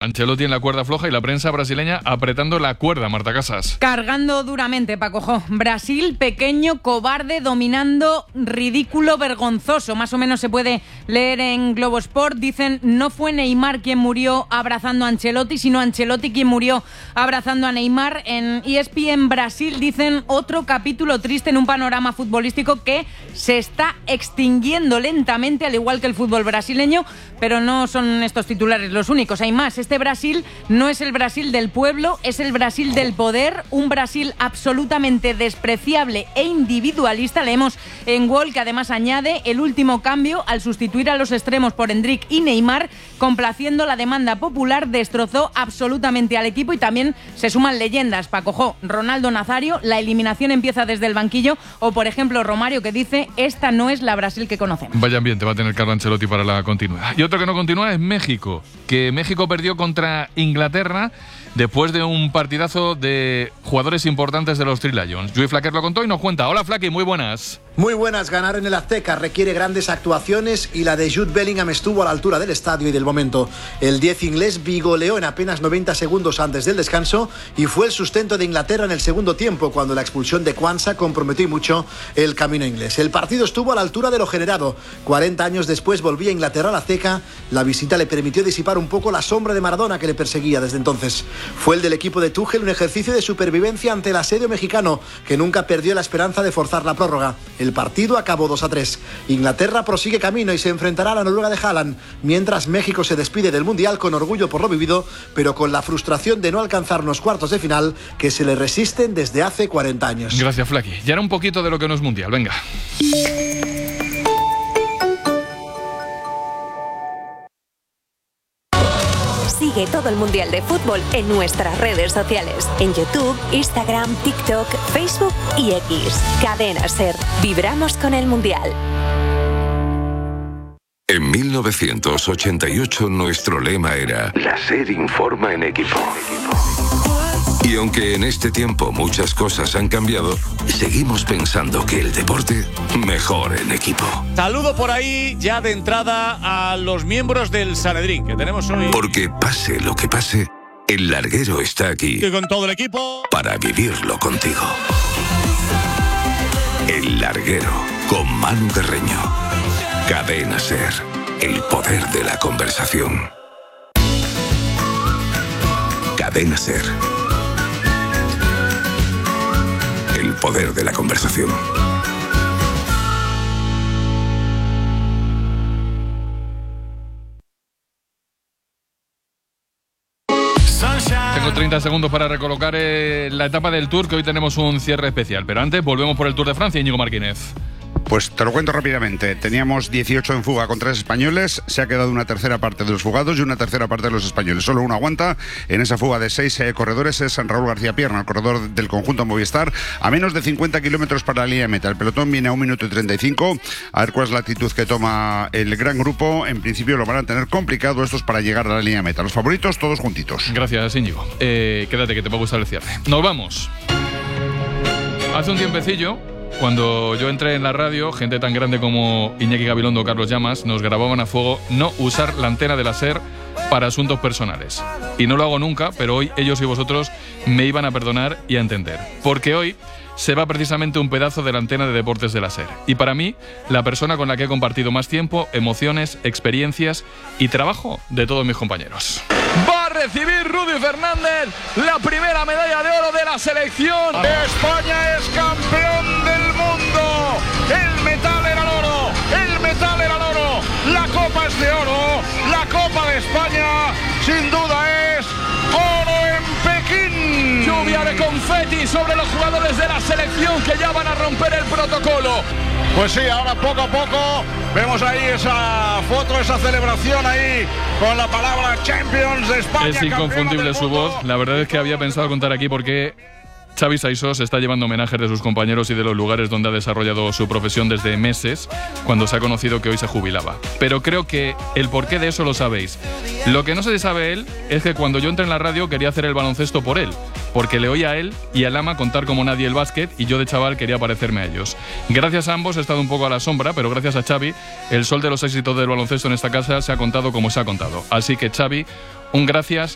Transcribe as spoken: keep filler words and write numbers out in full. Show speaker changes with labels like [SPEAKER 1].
[SPEAKER 1] Ancelotti en la cuerda floja y la prensa brasileña apretando la cuerda, Marta Casas.
[SPEAKER 2] Cargando duramente, Paco Jo. Brasil, pequeño, cobarde, dominando, ridículo, vergonzoso. Más o menos se puede leer en Globo Sport. Dicen, no fue Neymar quien murió abrazando a Ancelotti, sino Ancelotti quien murió abrazando a Neymar. En E S P N Brasil dicen, otro capítulo triste en un panorama futbolístico que se está extinguiendo lentamente, al igual que el fútbol brasileño, pero no son estos titulares los únicos, hay más. Este Brasil no es el Brasil del pueblo, es el Brasil del poder, un Brasil absolutamente despreciable e individualista. Leemos en Wall que además añade el último cambio al sustituir a los extremos por Endrick y Neymar, complaciendo la demanda popular, destrozó absolutamente al equipo y también se suman leyendas, Paco Jo, Ronaldo Nazario, la eliminación empieza desde el banquillo, o por ejemplo Romario que dice, esta no es la Brasil que conocemos.
[SPEAKER 1] Vaya ambiente va a tener Carlo Ancelotti para la continuidad. Y otro que no continúa es México, que México perdió contra Inglaterra después de un partidazo de jugadores importantes de los Three Lions. Joey Flaquer lo contó y nos cuenta. Hola Flaky, muy buenas.
[SPEAKER 3] Muy buenas, ganar en el Azteca requiere grandes actuaciones y la de Jude Bellingham estuvo a la altura del estadio y del momento. El diez inglés vigoleó en apenas noventa segundos antes del descanso y fue el sustento de Inglaterra en el segundo tiempo, cuando la expulsión de Kwanzaa comprometió mucho el camino inglés. El partido estuvo a la altura de lo generado. cuarenta años después volvía Inglaterra al Azteca. La visita le permitió disipar un poco la sombra de Maradona que le perseguía desde entonces. Fue el del equipo de Tuchel un ejercicio de supervivencia ante el asedio mexicano, que nunca perdió la esperanza de forzar la prórroga. El partido acabó dos a tres. Inglaterra prosigue camino y se enfrentará a la Noruega de Haaland, mientras México se despide del Mundial con orgullo por lo vivido, pero con la frustración de no alcanzar los cuartos de final que se le resisten desde hace cuarenta años.
[SPEAKER 1] Gracias, Flaky. Y ahora un poquito de lo que no es Mundial, venga.
[SPEAKER 4] Sigue todo el Mundial de Fútbol en nuestras redes sociales. En YouTube, Instagram, TikTok, Facebook y X. Cadena SER. Vibramos con el Mundial.
[SPEAKER 5] En mil novecientos ochenta y ocho nuestro lema era La SER informa en equipo. Y aunque en este tiempo muchas cosas han cambiado, seguimos pensando que el deporte mejor en equipo.
[SPEAKER 6] Saludo por ahí ya de entrada a los miembros del Sanedrín que tenemos hoy.
[SPEAKER 5] Porque pase lo que pase, el larguero está aquí.
[SPEAKER 6] Y con todo el equipo.
[SPEAKER 5] Para vivirlo contigo. El larguero con Manu Carreño. Cadena SER. El poder de la conversación. Cadena SER. El poder de la conversación.
[SPEAKER 1] Tengo treinta segundos para recolocar eh, la etapa del Tour, que hoy tenemos un cierre especial. Pero antes volvemos por el Tour de Francia, Íñigo Martínez.
[SPEAKER 7] Pues te lo cuento rápidamente. Teníamos dieciocho en fuga con tres españoles. Se ha quedado una tercera parte de los fugados y una tercera parte de los españoles. Solo uno aguanta. En esa fuga de seis eh, corredores es Raúl García Pierna, el corredor del conjunto Movistar, a menos de cincuenta kilómetros para la línea de meta. El pelotón viene a un minuto y treinta y cinco. A ver cuál es la actitud que toma el gran grupo. En principio lo van a tener complicado estos para llegar a la línea de meta. Los favoritos todos juntitos.
[SPEAKER 1] Gracias, Íñigo. Eh, quédate que te va a gustar el cierre. Nos vamos. Hace un tiempecillo, cuando yo entré en la radio, gente tan grande como Iñaki Gabilondo o Carlos Llamas nos grababan a fuego no usar la antena de la SER para asuntos personales. Y no lo hago nunca, pero hoy ellos y vosotros me iban a perdonar y a entender. Porque hoy se va precisamente un pedazo de la antena de deportes de la SER. Y para mí, la persona con la que he compartido más tiempo, emociones, experiencias y trabajo de todos mis compañeros. Va a recibir Rudy Fernández la primera medalla de oro de la selección.
[SPEAKER 8] España es campeón del mundo. El metal era el oro. El metal era el oro. La copa es de oro. La copa de España sin duda es oro en Pekín.
[SPEAKER 1] Lluvia de confeti sobre los jugadores de la selección que ya van a romper el protocolo.
[SPEAKER 8] Pues sí, ahora poco a poco vemos ahí esa foto, esa celebración ahí con la palabra Champions de España.
[SPEAKER 1] Es inconfundible su voz. La verdad es que había pensado contar aquí porque Xavi Saisós está llevando homenajes de sus compañeros y de los lugares donde ha desarrollado su profesión desde meses, cuando se ha conocido que hoy se jubilaba. Pero creo que el porqué de eso lo sabéis. Lo que no se sabe él es que cuando yo entré en la radio quería hacer el baloncesto por él, porque le oía a él y a Lama contar como nadie el básquet y yo de chaval quería parecerme a ellos. Gracias a ambos he estado un poco a la sombra, pero gracias a Xavi, el sol de los éxitos del baloncesto en esta casa se ha contado como se ha contado. Así que Xavi, un gracias